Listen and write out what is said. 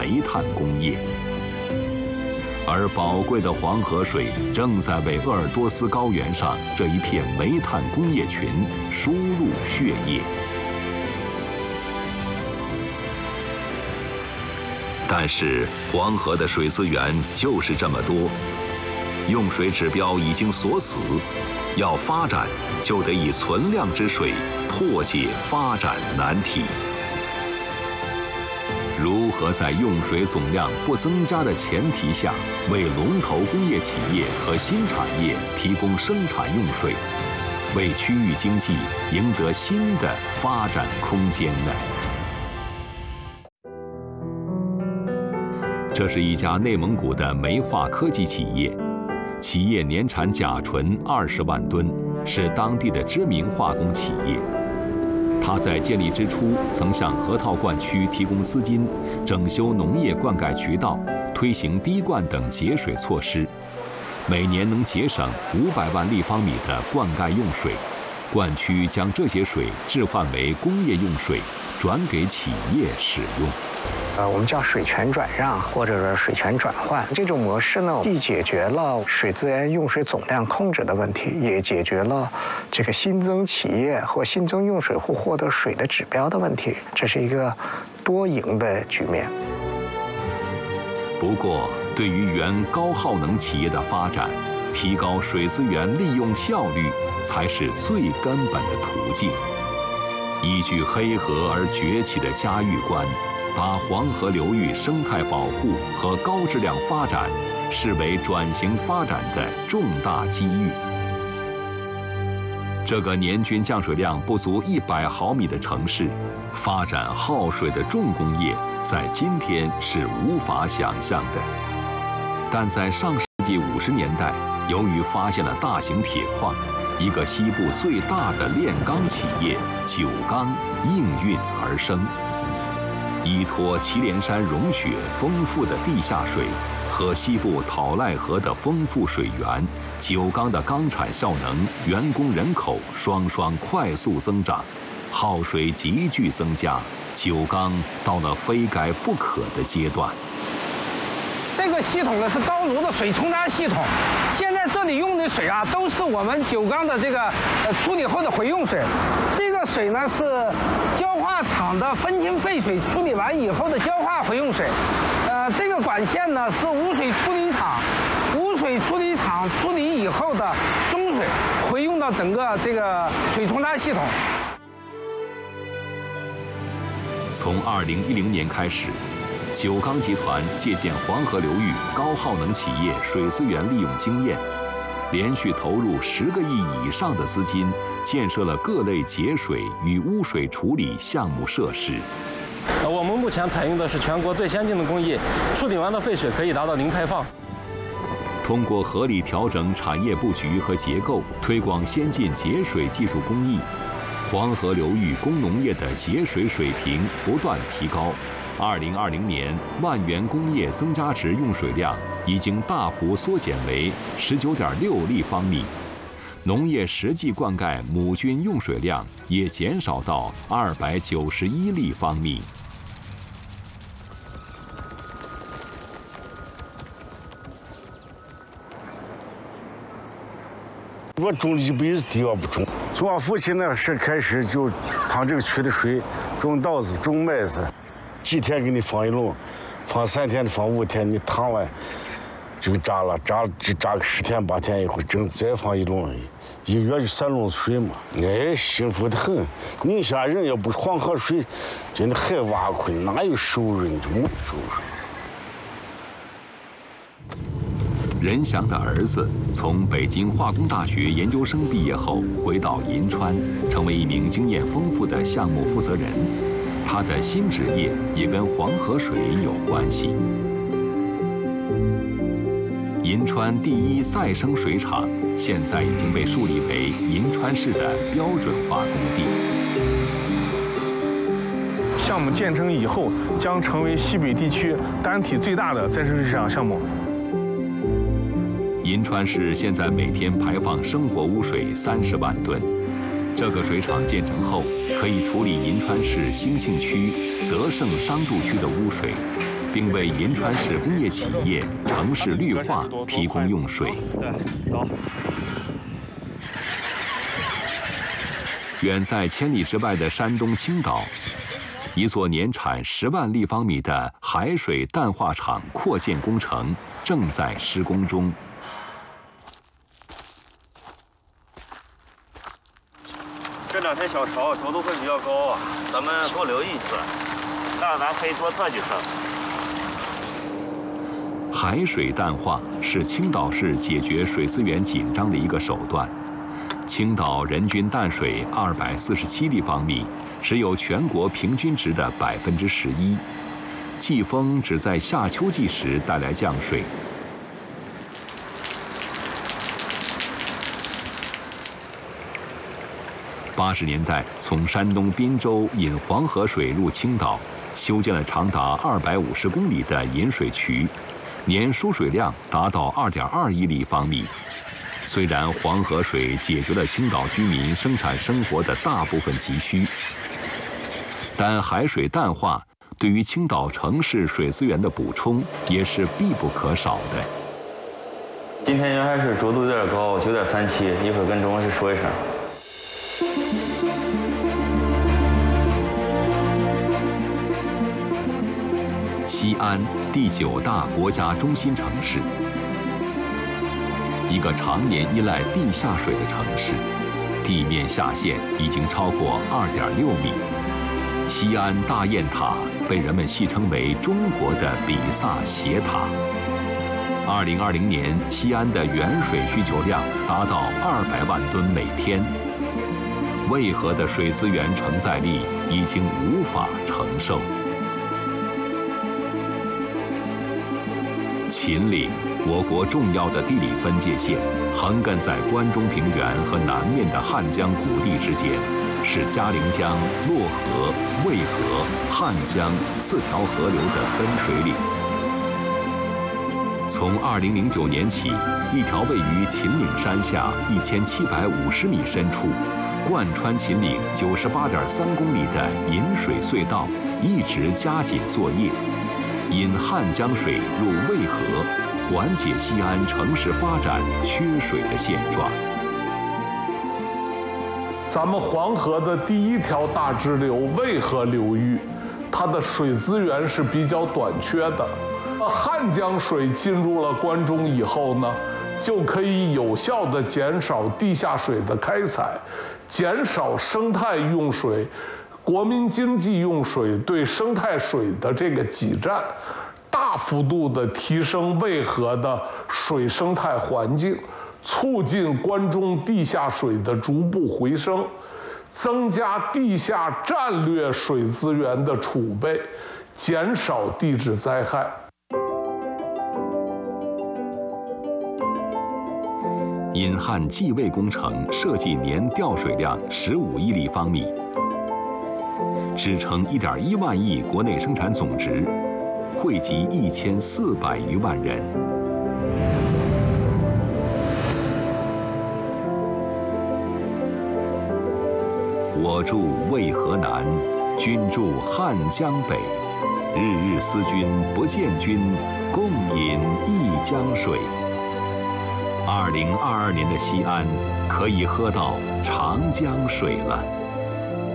煤炭工业。而宝贵的黄河水正在为鄂尔多斯高原上这一片煤炭工业群输入血液。但是黄河的水资源就是这么多，用水指标已经锁死，要发展就得以存量之水破解发展难题。如何在用水总量不增加的前提下，为龙头工业企业和新产业提供生产用水，为区域经济赢得新的发展空间呢？这是一家内蒙古的煤化科技企业，企业年产甲醇20万吨，是当地的知名化工企业。它在建立之初曾向河套灌区提供资金，整修农业灌溉渠道，推行滴灌等节水措施，每年能节省500万立方米的灌溉用水。灌区将这些水置换为工业用水，转给企业使用。 我们叫水权转让或者说水权转换这种模式呢，既解决了水资源用水总量控制的问题，也解决了这个新增企业或新增用水户获得水的指标的问题，这是一个多赢的局面。 不过，对于原高耗能企业的发展，提高水资源利用效率才是最根本的途径。依据黑河而崛起的嘉峪关，把黄河流域生态保护和高质量发展视为转型发展的重大机遇。这个年均降水量不足100毫米的城市，发展耗水的重工业，在今天是无法想象的。但在上世纪50年代，由于发现了大型铁矿，一个西部最大的炼钢企业九钢应运而生。依托祁连山融雪丰富的地下水和西部讨赖河的丰富水源，九钢的钢产效能、员工人口双双快速增长，耗水急剧增加，九钢到了非改不可的阶段。 这个系统呢是高炉的水冲渣系统，现在这里用的水啊，都是我们九钢的这个处理后的回用水。这个水呢是焦化厂的分氢废水处理完以后的焦化回用水。这个管线呢是污水处理厂处理以后的中水回用到整个这个水冲渣系统。 从2010年开始，九钢集团借鉴黄河流域高耗能企业水资源利用经验，连续投入10个亿以上的资金，建设了各类节水与污水处理项目设施。 我们目前采用的是全国最先进的工艺，处理完的废水可以达到零排放。 通过合理调整产业布局和结构，推广先进节水技术工艺，黄河流域工农业的节水水平不断提高。2020年，万元工业增加值用水量已经大幅缩减为19.6立方米，农业实际灌溉亩均用水量也减少到291立方米。 我种了一辈子地，我不种。从我父亲那时开始，就趟这个区的水，种稻子、种麦子，几天给你放一笼，放3天、放5天，你趟完就扎了，扎个10天8天以后，再放一笼，1个月就3笼水嘛。哎，幸福得很。宁夏人要不黄河水，真的海挖困，哪有收入？你就没收入。 任翔的儿子从北京化工大学研究生毕业后，回到银川，成为一名经验丰富的项目负责人。他的新职业也跟黄河水有关系。银川第1再生水厂现在已经被树立为银川市的标准化工地。 项目建成以后，将成为西北地区单体最大的再生水厂项目。 银川市现在每天排放生活污水30万吨，这个水厂建成后，可以处理银川市兴庆区、德胜商住区的污水， 并为银川市工业企业、城市绿化提供用水。 走。 远在千里之外的山东青岛，一座年产10万立方米的海水淡化厂扩建工程正在施工中。 这两天小潮度会比较高啊，咱们多留意一次。那咱可以多测几次。 海水淡化是青岛市解决水资源紧张的一个手段。青岛人均淡水247立方米，只有全国平均值的11%。季风只在夏秋季时带来降水。80年代，从山东滨州引黄河水入青岛，修建了长达250公里的引水渠，年输水量达到2.21立方米。虽然黄河水解决了青岛居民生产生活的大部分急需，但海水淡化对于青岛城市水资源的补充也是必不可少的。 今天沿海水浊度有点高，9.37，一会儿跟中央市说一声。 西安第9大国家中心城市，一个常年依赖地下水的城市，地面下陷已经超过2.6米。西安大雁塔被人们戏称为中国的比萨斜塔。2020年，西安的原水需求量达到200万吨每天，渭河的水资源承载力已经无法承受。秦岭，我国重要的地理分界线，横亘在关中平原和南面的汉江谷地之间，是嘉陵江、洛河、渭河、汉江4条河流的分水岭。从2009年起，一条位于秦岭山下1750米深处，贯穿秦岭98.3公里的引水隧道一直加紧作业，引汉江水入渭河，缓解西安城市发展缺水的现状。 咱们黄河的第一条大支流渭河流域，它的水资源是比较短缺的。汉江水进入了关中以后呢，就可以有效地减少地下水的开采，减少生态用水、国民经济用水对生态水的这个挤占，大幅度地提升渭河的水生态环境，促进关中地下水的逐步回升，增加地下战略水资源的储备，减少地质灾害。 引汉济渭工程设计年调水量15亿立方米，支撑1.1万亿国内生产总值，惠及1400余万人。我住渭河南，君住汉江北。日日思君不见君，共饮一江水。2022年的西安可以喝到长江水了。